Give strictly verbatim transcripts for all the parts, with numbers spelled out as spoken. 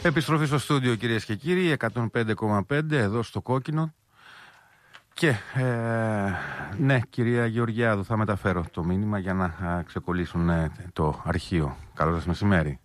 Επιστροφή στο στούντιο, κυρίες και κύριοι, εκατόν πέντε κόμμα πέντε εδώ στο Κόκκινο. Και ε, ναι, κυρία Γεωργιάδου, θα μεταφέρω το μήνυμα για να α, ξεκολλήσουν ε, το αρχείο. Καλό σας μεσημέρι.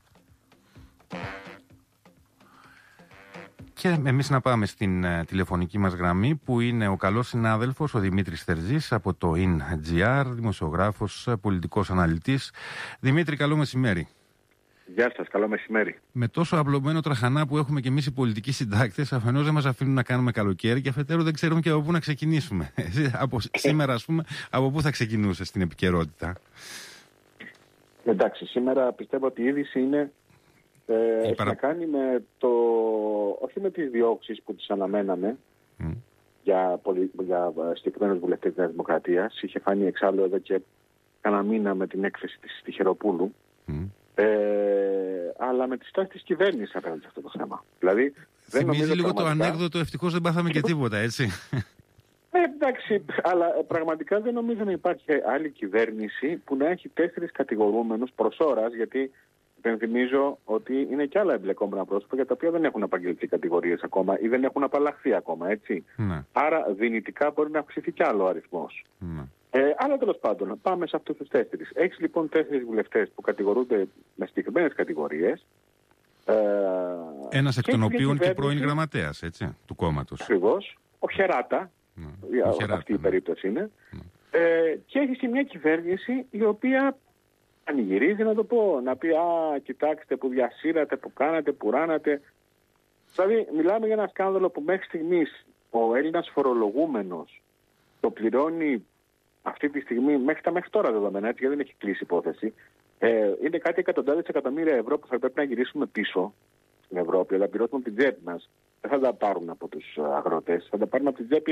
Και εμείς να πάμε στην ε, τηλεφωνική μας γραμμή, που είναι ο καλός συνάδελφος, ο Δημήτρης Θερζής, από το InGR, δημοσιογράφος, πολιτικός αναλυτής. Δημήτρη, καλό μεσημέρι. Γεια σας, καλό μεσημέρι. Με τόσο απλωμένο τραχανά που έχουμε και εμείς οι πολιτικοί συντάκτες, αφενός δεν μας αφήνουν να κάνουμε καλοκαίρι και αφετέρου δεν ξέρουμε και από πού να ξεκινήσουμε. Από σήμερα, ας πούμε, από πού θα ξεκινούσε στην επικαιρότητα? Εντάξει, σήμερα πιστεύω ότι η είδηση είναι ε, έχει παρα... να κάνει με το, όχι με τις διώξεις που τις αναμέναμε mm. για, πολυ... για συγκεκριμένους βουλευτές της Δημοκρατίας. Είχε φανεί εξάλλου εδώ και κανένα μήνα με την έκθεση της Στιχεροπούλου. Mm. Ε, αλλά με τη στάση της κυβέρνησης απέναντι σε αυτό το θέμα. Δηλαδή, δεν θυμίζει λίγο πραγματικά... το ανέκδοτο, ευτυχώς δεν πάθαμε και τίποτα, έτσι. Ε, εντάξει, αλλά πραγματικά δεν νομίζω να υπάρχει άλλη κυβέρνηση που να έχει τέσσερις κατηγορούμενους προς ώρας, γιατί υπενθυμίζω ότι είναι και άλλα εμπλεκόμενα πρόσωπα για τα οποία δεν έχουν απαγγελθεί κατηγορίες ακόμα ή δεν έχουν απαλλαχθεί ακόμα, έτσι. Ναι. Άρα δυνητικά μπορεί να αυξηθεί κι άλλο ο αριθμός. Ναι. Ε, αλλά τέλος πάντων, πάμε σε αυτούς τους τέσσερις. Έχεις λοιπόν τέσσερις βουλευτές που κατηγορούνται με συγκεκριμένες κατηγορίες. Ε, Ένας εκ των οποίων και πρώην γραμματέας, έτσι, του κόμματος. Ακριβώς. Ο Χεράτα. Ναι. Ο Χεράτα, αυτή ναι. η περίπτωση είναι. Ναι. Ε, και έχεις και μια κυβέρνηση η οποία πανηγυρίζει, να το πω. Να πει, α, κοιτάξτε που διασύρατε, που κάνατε, που ράνατε. Δηλαδή, μιλάμε για ένα σκάνδαλο που μέχρι στιγμής ο Έλληνας φορολογούμενος το πληρώνει αυτή τη στιγμή, μέχρι τα μέχρι τώρα δεδομένα, έτσι, γιατί δεν έχει κλείσει υπόθεση, ε, είναι κάτι εκατοντάδες εκατομμύρια ευρώ που θα πρέπει να γυρίσουμε πίσω στην Ευρώπη, αλλά πληρώσουμε από την τσέπη μας. Δεν θα τα πάρουν από τους αγρότες, θα τα πάρουν από την τσέπη